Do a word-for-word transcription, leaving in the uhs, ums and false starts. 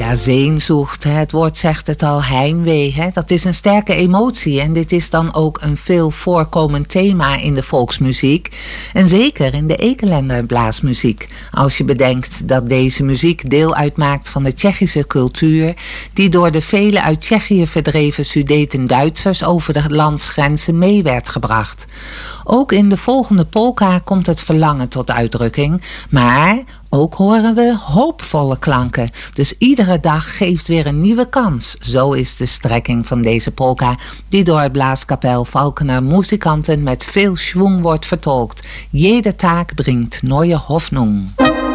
Ja, Sehnsucht, het woord zegt het al, heimwee. Hè? Dat is een sterke emotie en dit is dan ook een veel voorkomend thema in de volksmuziek. En zeker in de Ekelender blaasmuziek. Als je bedenkt dat deze muziek deel uitmaakt van de Tsjechische cultuur, die door de vele uit Tsjechië verdreven Sudeten-Duitsers over de landsgrenzen mee werd gebracht. Ook in de volgende polka komt het verlangen tot uitdrukking, maar ook horen we hoopvolle klanken. Dus iedere dag geeft weer een nieuwe kans. Zo is de strekking van deze polka, die door het blaaskapel Falkener muzikanten met veel schwung wordt vertolkt. Jede Tag bringt neue Hoffnung.